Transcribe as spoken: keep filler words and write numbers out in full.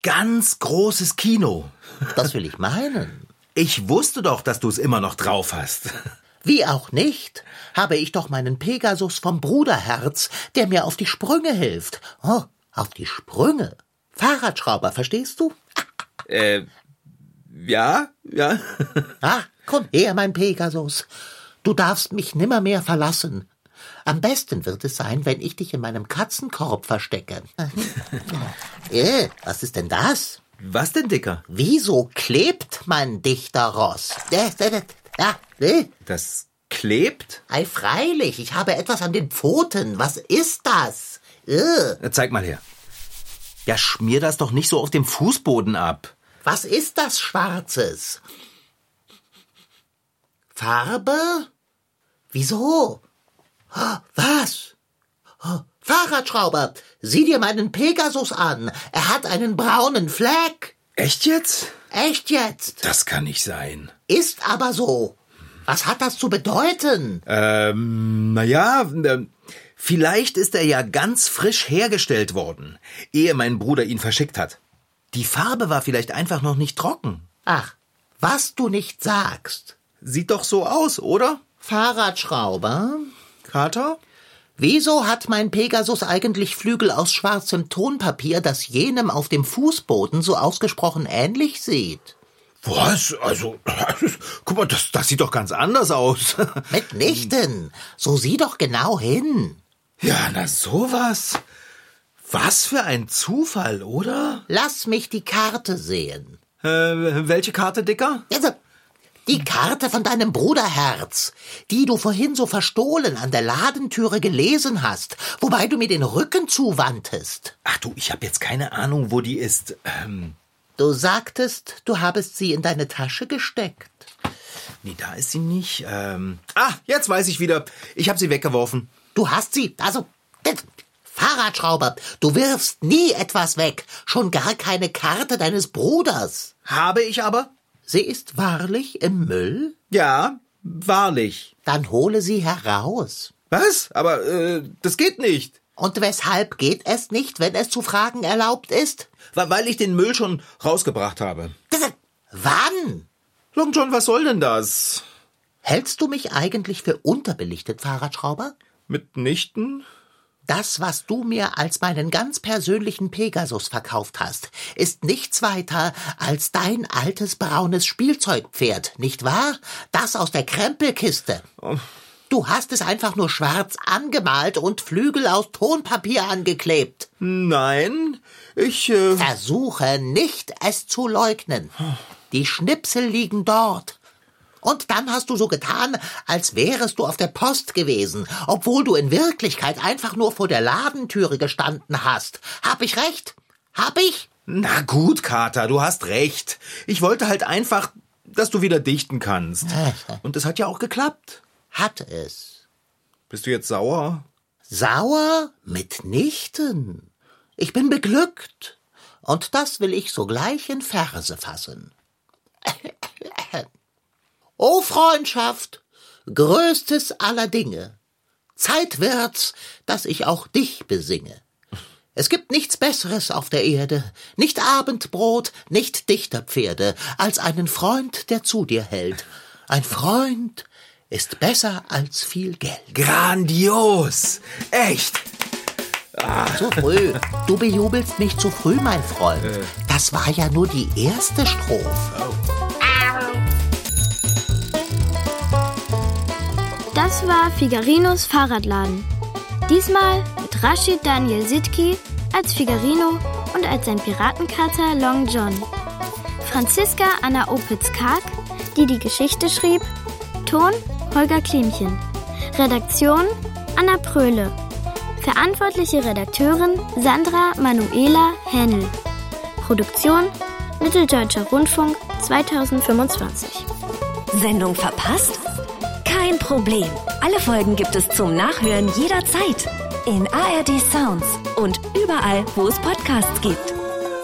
ganz großes Kino. Das will ich meinen. Ich wusste doch, dass du es immer noch drauf hast. Wie auch nicht, habe ich doch meinen Pegasus vom Bruderherz, der mir auf die Sprünge hilft. Oh, auf die Sprünge. Fahrradschrauber, verstehst du? Äh, ja, ja. Ah, komm her, mein Pegasus. Du darfst mich nimmermehr verlassen. Am besten wird es sein, wenn ich dich in meinem Katzenkorb verstecke. äh, was ist denn das? Was denn, Dicker? Wieso klebt mein dichter Ross? Äh, äh, ja, äh. Das klebt? Ei, freilich, ich habe etwas an den Pfoten. Was ist das? Äh. Zeig mal her. Ja, schmier das doch nicht so auf dem Fußboden ab. Was ist das Schwarzes? Farbe? Wieso? Was? Fahrradschrauber, sieh dir meinen Pegasus an. Er hat einen braunen Fleck. Echt jetzt? Echt jetzt? Das kann nicht sein. Ist aber so. Was hat das zu bedeuten? Ähm, naja, äh, vielleicht ist er ja ganz frisch hergestellt worden, ehe mein Bruder ihn verschickt hat. Die Farbe war vielleicht einfach noch nicht trocken. Ach, was du nicht sagst. Sieht doch so aus, oder? Fahrradschrauber? Kater? Wieso hat mein Pegasus eigentlich Flügel aus schwarzem Tonpapier, das jenem auf dem Fußboden so ausgesprochen ähnlich sieht? Was? Also, guck mal, das, das sieht doch ganz anders aus. Mitnichten. So sieh doch genau hin. Ja, na sowas. Was für ein Zufall, oder? Lass mich die Karte sehen. Äh, welche Karte, Dicker? Also, die Karte von deinem Bruderherz, die du vorhin so verstohlen an der Ladentüre gelesen hast, wobei du mir den Rücken zuwandtest. Ach du, ich habe jetzt keine Ahnung, wo die ist. Ähm... Du sagtest, du habest sie in deine Tasche gesteckt. Nee, da ist sie nicht. Ähm... Ah, jetzt weiß ich wieder. Ich habe sie weggeworfen. Du hast sie, also... Fahrradschrauber, du wirfst nie etwas weg, schon gar keine Karte deines Bruders. Habe ich aber? Sie ist wahrlich im Müll? Ja, wahrlich. Dann hole sie heraus. Was? Aber äh, das geht nicht. Und weshalb geht es nicht, wenn es zu fragen erlaubt ist? Weil ich den Müll schon rausgebracht habe. Wann? Long John, was soll denn das? Hältst du mich eigentlich für unterbelichtet, Fahrradschrauber? Mitnichten? Das, was du mir als meinen ganz persönlichen Pegasus verkauft hast, ist nichts weiter als dein altes braunes Spielzeugpferd, nicht wahr? Das aus der Krempelkiste. Oh. Du hast es einfach nur schwarz angemalt und Flügel aus Tonpapier angeklebt. Nein, ich... Äh... Versuche nicht, es zu leugnen. Die Schnipsel liegen dort. Und dann hast du so getan, als wärest du auf der Post gewesen, obwohl du in Wirklichkeit einfach nur vor der Ladentüre gestanden hast. Hab ich recht? Hab ich? Na gut, Kater, du hast recht. Ich wollte halt einfach, dass du wieder dichten kannst. Und es hat ja auch geklappt. Hat es. Bist du jetzt sauer? Sauer? Mitnichten. Ich bin beglückt. Und das will ich sogleich in Verse fassen. O Freundschaft, größtes aller Dinge, Zeit wird's, dass ich auch dich besinge. Es gibt nichts Besseres auf der Erde, nicht Abendbrot, nicht Dichterpferde, als einen Freund, der zu dir hält. Ein Freund ist besser als viel Geld. Grandios! Echt! Ah. Zu früh. Du bejubelst mich zu früh, mein Freund. Äh. Das war ja nur die erste Strophe. Oh. Das war Figarinos Fahrradladen. Diesmal mit Rashid Daniel Sidki als Figarino und als sein Piratenkater Long John. Franziska Anna Opitz-Karg, die die Geschichte schrieb. Ton Holger Klimchen. Redaktion Anna Pröhle. Verantwortliche Redakteurin Sandra Manuela Hähnel. Produktion Mitteldeutscher Rundfunk zweitausendfünfundzwanzig. Sendung verpasst? Kein Problem. Alle Folgen gibt es zum Nachhören jederzeit. In A R D Sounds und überall, wo es Podcasts gibt.